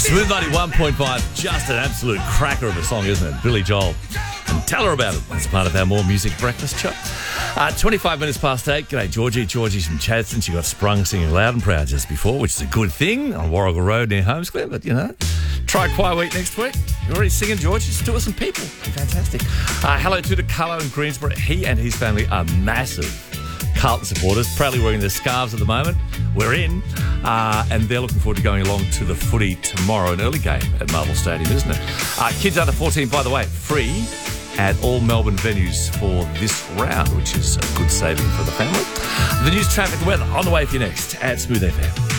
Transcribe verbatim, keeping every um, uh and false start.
Smooth ninety-one point five, just an absolute cracker of a song, isn't it? Billy Joel. And tell her about it. That's part of our More Music Breakfast show. Uh, twenty-five minutes past eight. G'day, Georgie. Georgie's from Chadstone. She got sprung singing loud and proud just before, which is a good thing on Warrigal Road near Holmescliff. But, you know, try Choir Week next week. You're already singing, George. Just do it with some people. Fantastic. Uh, hello to DeCarlo in Greensboro. He and his family are massive Carlton supporters, proudly wearing their scarves at the moment. We're in, uh, and they're looking forward to going along to the footy tomorrow, an early game at Marvel Stadium, isn't it? Uh, kids under fourteen, by the way, free at all Melbourne venues for this round, which is a good saving for the family. The news, traffic, and weather on the way for you next at Smooth F M.